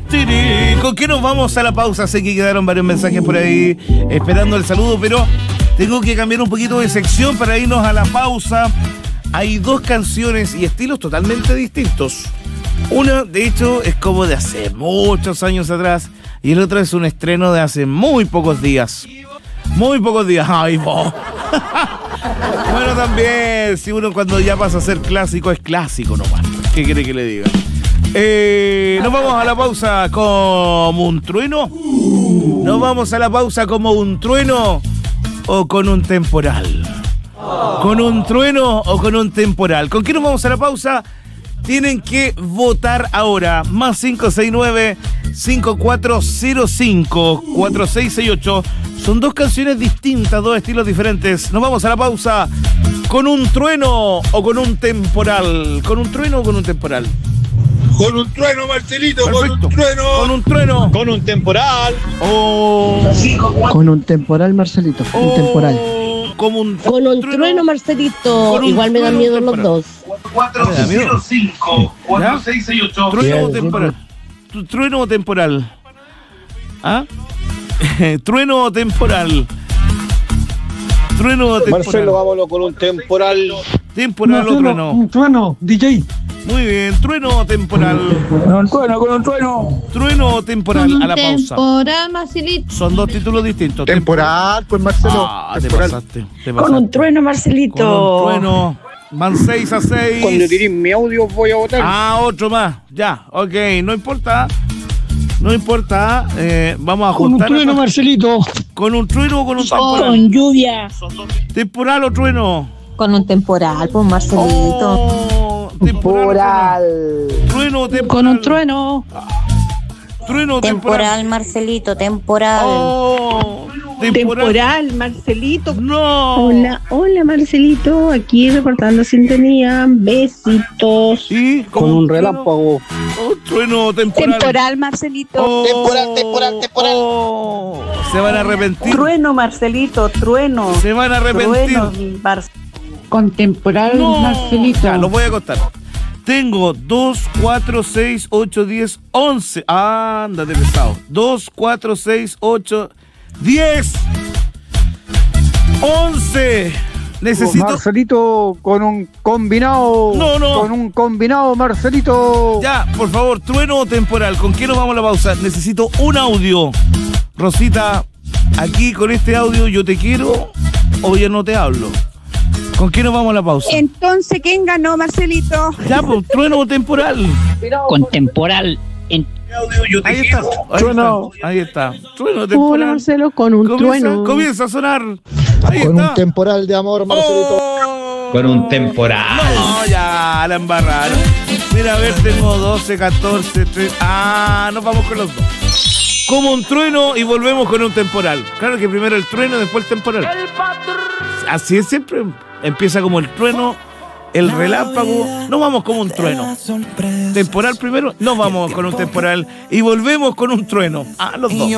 Tiri. ¿Con qué nos vamos a la pausa? Sé que quedaron varios mensajes por ahí esperando el saludo, pero tengo que cambiar un poquito de sección para irnos a la pausa. Hay dos canciones y estilos totalmente distintos. Una, de hecho, es como de hace muchos años atrás y el otro es un estreno de hace muy pocos días. Muy pocos días. ¡Ay, vos! Bueno, también, si uno cuando ya pasa a ser clásico, es clásico nomás. ¿Qué quiere que le diga? Nos vamos a la pausa como un trueno. Nos vamos a la pausa como un trueno o con un temporal. ¿Con un trueno o con un temporal? ¿Con qué nos vamos a la pausa? Tienen que votar ahora. Más 569-5405-4668. Son dos canciones distintas, dos estilos diferentes. Nos vamos a la pausa. ¿Con un trueno o con un temporal? ¿Con un trueno o con un temporal? Con un trueno, Marcelito. Perfecto. Con un trueno. Con un trueno. Con un temporal. Con un temporal, Marcelito. Un temporal. Como un Con un trueno, Marcelito. Igual me dan miedo los dos. 405-4668. ¿Trueno o temporal? ¿Trueno o temporal? ¿Ah? ¿Trueno o temporal? ¿Trueno o temporal? Marcelo, vámonos con un temporal. ¿Temporal o trueno? Un trueno, DJ. Muy bien, ¿trueno o temporal? Con un trueno. ¿Trueno o temporal? A la pausa. Temporal, Marcelito. Son dos títulos distintos. Temporal, pues Marcelo. Ah, te temporal. pasaste. Con un trueno, Marcelito. Con un trueno. Van 6-6. Cuando tiré mi audio voy a votar. Ah, otro más. Ya, ok, no importa. No importa. Vamos a ajustar. Con un trueno, Marcelito. ¿Con un trueno o con un temporal? Con lluvia. ¿Temporal o trueno? Con un temporal, pues, Marcelito. Oh, temporal. ¿Trueno o temporal? Con un trueno. ¿Trueno o temporal? Temporal, Marcelito, temporal. Oh, Temporal, Marcelito. No. Hola, Marcelito. Aquí reportando sintonía. Besitos. ¿Y? Con un relámpago. Oh, trueno o temporal. Temporal, Marcelito. Oh, Temporal. oh. Se van a arrepentir. Trueno, Marcelito, trueno. Se van a arrepentir. Con temporal, No. Marcelito. Ya, los voy a contar. Tengo 2, 4, 6, 8, 10, 11. Ándate pesado. 2, 4, 6, 8, 10, 11. Necesito. Marcelito, con un combinado. No. Con un combinado, Marcelito. Ya, por favor, trueno o temporal. ¿Con quién nos vamos a la pausa? Necesito un audio. Rosita, aquí con este audio yo te quiero o ya no te hablo. ¿Con quién nos vamos a la pausa? Entonces, ¿quién ganó, Marcelito? Ya, pues, trueno o temporal. Con temporal. Ahí está. Ahí está. Trueno o Hola, temporal. Marcelo, con un trueno. Comienza a sonar. Ahí Con está. un temporal de amor, Marcelito. Oh. Con un temporal. No, ya, la embarraron. Mira, a ver, tengo 12, 14, 13. Ah, nos vamos con los dos. Como un trueno y volvemos con un temporal. Claro que primero el trueno, después el temporal. Así es siempre. Empieza como el trueno, el relámpago. Nos vamos como un trueno. Temporal primero, nos vamos con un temporal y volvemos con un trueno. Ah, los dos.